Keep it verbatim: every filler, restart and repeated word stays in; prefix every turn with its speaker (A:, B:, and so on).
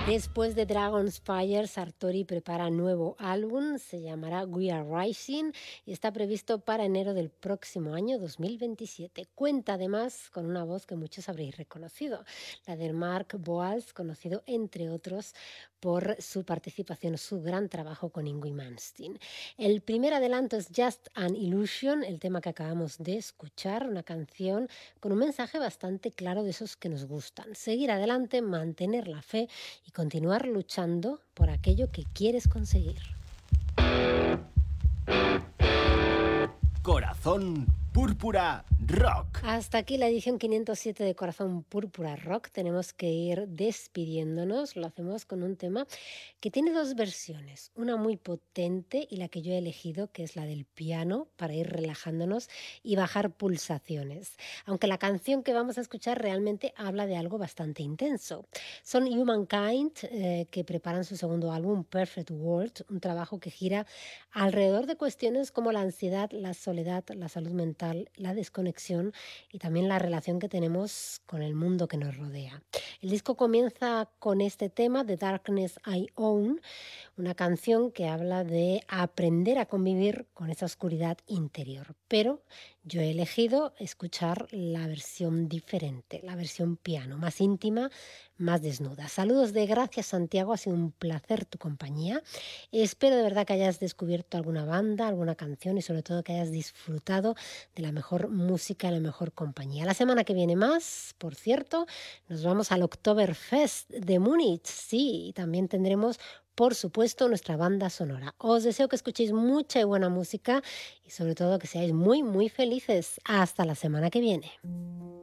A: Después de Dragonspire, Sartori prepara nuevo álbum, se llamará We Are Rising y está previsto para enero del próximo año dos mil veintisiete. Cuenta además con una voz que muchos habréis reconocido, la de Mark Boals, conocido entre otros por su participación, su gran trabajo con Yngwie Malmsteen. El primer adelanto es Just an Illusion, el tema que acabamos de escuchar, una canción con un mensaje bastante claro de esos que nos gustan. Seguir adelante, mantener la fe y continuar luchando por aquello que quieres conseguir.
B: Corazón Púrpura Rock.
A: Hasta aquí la edición quinientos siete de Corazón Púrpura Rock. Tenemos que ir despidiéndonos. Lo hacemos con un tema que tiene dos versiones. Una muy potente y la que yo he elegido, que es la del piano, para ir relajándonos y bajar pulsaciones. Aunque la canción que vamos a escuchar realmente habla de algo bastante intenso. Son Humankind, eh, que preparan su segundo álbum, Perfect World, un trabajo que gira alrededor de cuestiones como la ansiedad, la soledad, la salud mental, la desconexión y también la relación que tenemos con el mundo que nos rodea. El disco comienza con este tema, The Darkness I Own, una canción que habla de aprender a convivir con esa oscuridad interior. Pero yo he elegido escuchar la versión diferente, la versión piano, más íntima, más desnuda. Saludos de Gracias, Santiago, ha sido un placer tu compañía. Espero de verdad que hayas descubierto alguna banda, alguna canción y sobre todo que hayas disfrutado de la mejor música y la mejor compañía. La semana que viene más, por cierto, nos vamos al Oktoberfest de Múnich. Sí, y también tendremos, por supuesto, nuestra banda sonora. Os deseo que escuchéis mucha y buena música y sobre todo que seáis muy, muy felices. Hasta la semana que viene.